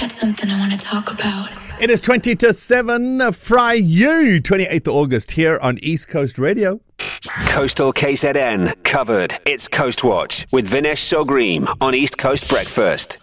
got something I want to talk about. It is 20 to 7, Friday, 28th of August here on East Coast Radio. Coastal KZN covered. It's Coast Watch with Vinesh Sogreem on East Coast Breakfast.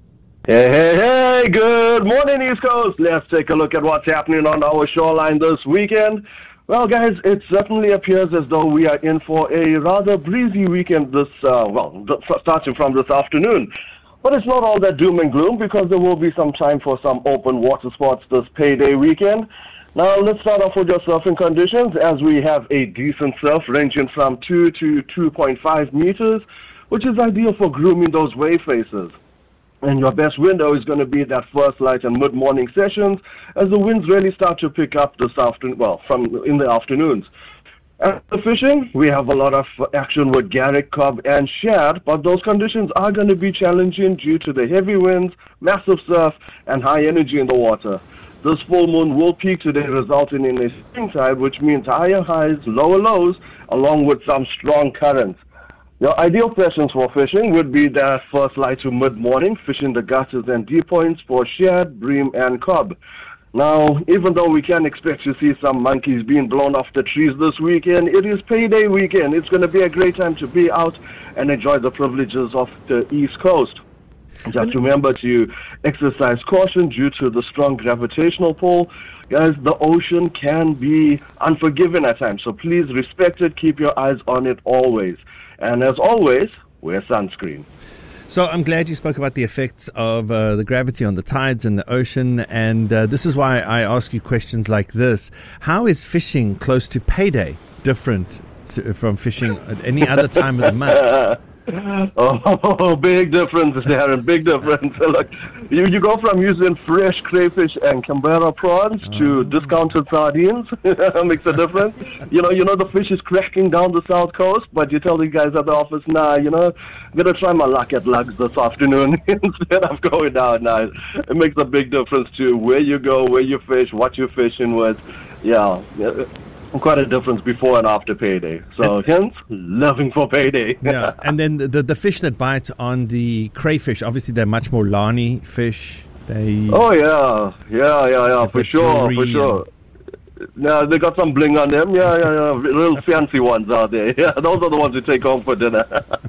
Hey, good morning, East Coast. Let's take a look at what's happening on our shoreline this weekend. Well, guys, it certainly appears as though we are in for a rather breezy weekend starting from this afternoon. But it's not all that doom and gloom because there will be some time for some open water sports this payday weekend. Now, let's start off with your surfing conditions as we have a decent surf ranging from 2 to 2.5 meters, which is ideal for grooming those wave faces. And your best window is going to be that first light and mid-morning sessions as the winds really start to pick up this afternoon, in the afternoons. As for fishing, we have a lot of action with garrick, cob, and shad, but those conditions are going to be challenging due to the heavy winds, massive surf, and high energy in the water. This full moon will peak today, resulting in a spring tide, which means higher highs, lower lows, along with some strong currents. Your ideal sessions for fishing would be that first light to mid-morning, fishing the gutters and deep points for shad, bream, and cob. Now, even though we can expect to see some monkeys being blown off the trees this weekend, it is payday weekend. It's going to be a great time to be out and enjoy the privileges of the East Coast. Just remember to exercise caution due to the strong gravitational pull. Guys, the ocean can be unforgiving at times, so please respect it, keep your eyes on it always. And as always, wear sunscreen. So I'm glad you spoke about the effects of the gravity on the tides and the ocean, and this is why I ask you questions like this. How is fishing close to payday different from fishing at any other time of the month? Oh, big difference, Darren, big difference. Look, you go from using fresh crayfish and Canberra prawns to discounted sardines. Makes a difference. You know the fish is cracking down the south coast, but you tell the guys at the office, I'm going to try my luck at lugs this afternoon instead of going down. Now, it makes a big difference to where you go, where you fish, what you're fishing with. Yeah. Quite a difference before and after payday. So hence, loving for payday. Yeah, and then the fish that bite on the crayfish, obviously they're much more Lani fish. Oh yeah, for sure. Yeah, they got some bling on them. Yeah, real fancy ones out there. Yeah, those are the ones you take home for dinner.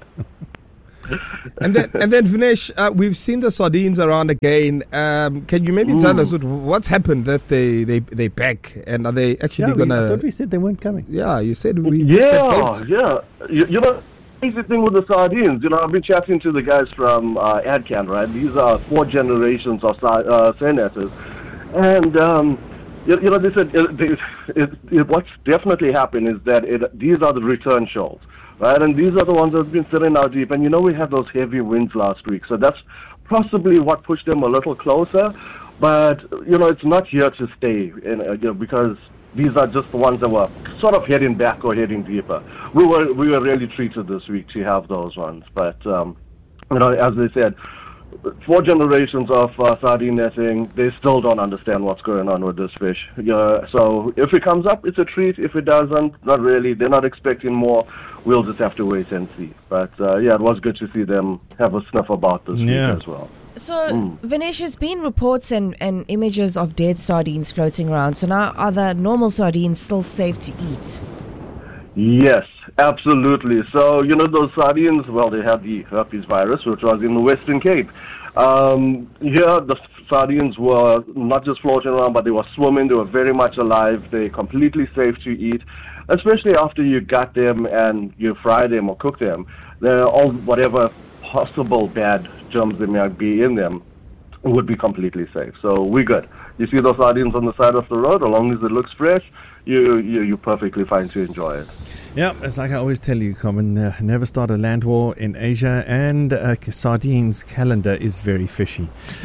And then Vinesh, we've seen the sardines around again. Can you maybe tell us what's happened that they back, and are they actually gonna? I thought we said they weren't coming. Yeah, you said we. Yeah. You know, crazy thing with the sardines. I've been chatting to the guys from AdCan, right? These are 4 generations of senators, and they said what's definitely happened is that these are the return shoals. Right, and these are the ones that have been sitting out deep. And we had those heavy winds last week, so that's possibly what pushed them a little closer. But it's not here to stay, because these are just the ones that were sort of heading back or heading deeper. We were really treated this week to have those ones. But as they said, 4 generations of sardine netting, they still don't understand what's going on with this fish. So if it comes up, it's a treat. If it doesn't, not really. They're not expecting more. We'll just have to wait and see. But it was good to see them have a sniff about this week as well. So, Vinesh, there's been reports and images of dead sardines floating around. So now, are the normal sardines still safe to eat? Yes, absolutely. So, those sardines, they had the herpes virus, which was in the Western Cape. Here, the sardines were not just floating around, but they were swimming. They were very much alive. They're completely safe to eat, especially after you gut them and you fry them or cook them. They're all whatever possible bad germs there might be in them would be completely safe. So we're good. You see those sardines on the side of the road, as long as it looks fresh, you're perfectly fine to enjoy it. Yeah, it's like I always tell you, Common, never start a land war in Asia, and sardines calendar is very fishy.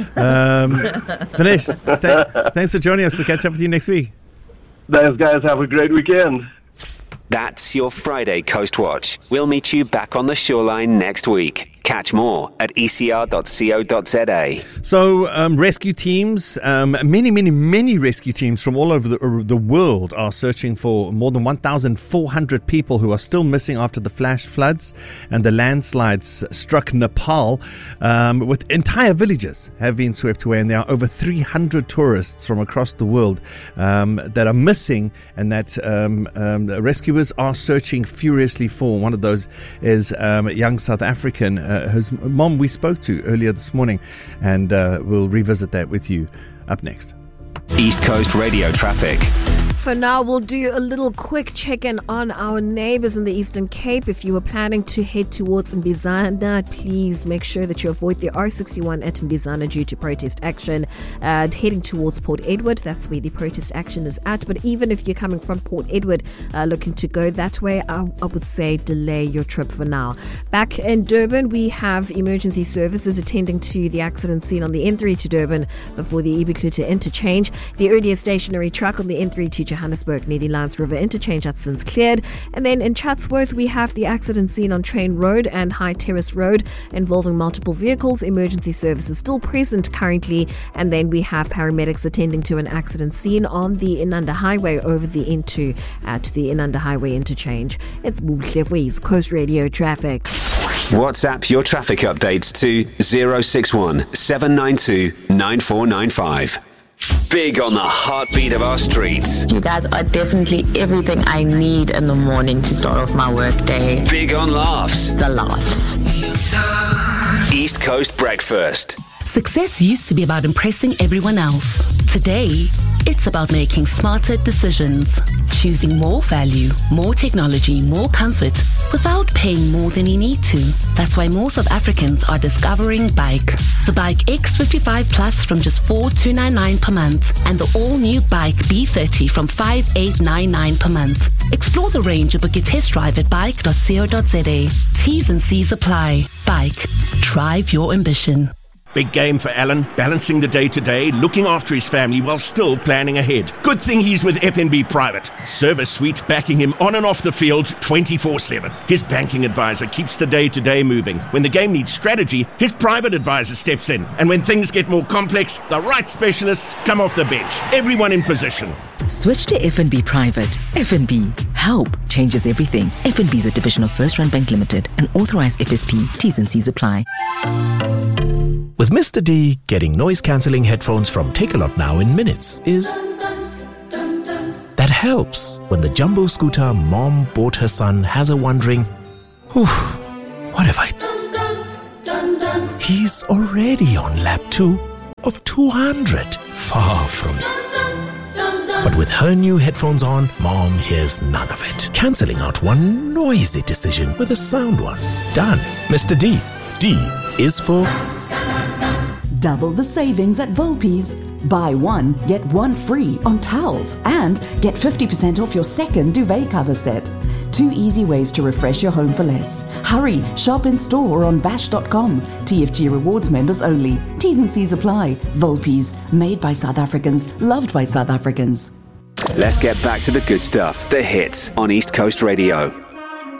Vinesh, thanks for joining us. To catch up with you next week. Thanks, guys. Have a great weekend. That's your Friday Coast Watch. We'll meet you back on the shoreline next week. Catch more at ecr.co.za. So, rescue teams, many rescue teams from all over the world are searching for more than 1,400 people who are still missing after the flash floods and the landslides struck Nepal. With entire villages have been swept away, and there are over 300 tourists from across the world that are missing, and that rescuers are searching furiously for. One of those is a young South African whose mom we spoke to earlier this morning, and we'll revisit that with you up next. East Coast Radio traffic. For now, we'll do a little quick check-in on our neighbours in the Eastern Cape. If you were planning to head towards Mbizana, please make sure that you avoid the R61 at Mbizana due to protest action. Heading towards Port Edward, that's where the protest action is at. But even if you're coming from Port Edward, looking to go that way, I would say delay your trip for now. Back in Durban, we have emergency services attending to the accident scene on the N3 to Durban before the Ibukluta interchange. The earlier stationary truck on the N3 to Johannesburg near the Lions River interchange has since cleared. And then in Chatsworth, we have the accident scene on Train Road and High Terrace Road involving multiple vehicles. Emergency services still present currently. And then we have paramedics attending to an accident scene on the Inanda Highway over the N2 at the Inanda Highway interchange. It's Buhle for East Coast Radio traffic. WhatsApp your traffic updates to 061 792 9495. Big on the heartbeat of our streets. You guys are definitely everything I need in the morning to start off my work day. Big on laughs. The laughs. East Coast Breakfast. Success used to be about impressing everyone else. Today, it's about making smarter decisions. Choosing more value, more technology, more comfort without paying more than you need to. That's why more South Africans are discovering Bike. The Bike X55 Plus from just 4,299 per month and the all-new Bike B30 from 5,899 per month. Explore the range and book your test drive at bike.co.za. T's and C's apply. Bike. Drive your ambition. Big game for Alan, balancing the day-to-day, looking after his family while still planning ahead. Good thing he's with FNB Private. Service suite backing him on and off the field 24/7. His banking advisor keeps the day-to-day moving. When the game needs strategy, his private advisor steps in. And when things get more complex, the right specialists come off the bench. Everyone in position. Switch to FNB Private. FNB. Help changes everything. FNB is a division of First Rand Bank Limited, an authorized FSP. T's and C's apply. With Mr. D, getting noise-cancelling headphones from Takealot now in minutes is... That helps when the jumbo scooter mom bought her son has her wondering, what have I... He's already on lap 2 of 200, far from... But with her new headphones on, Mom hears none of it, cancelling out one noisy decision with a sound one. Done. Mr. D. D is for... Double the savings at Volpi's. Buy one, get one free on towels and get 50% off your second duvet cover set. 2 easy ways to refresh your home for less. Hurry, shop in store or on bash.com. TFG Rewards members only. T's and C's apply. Volpi's, made by South Africans, loved by South Africans. Let's get back to the good stuff, the hits on East Coast Radio.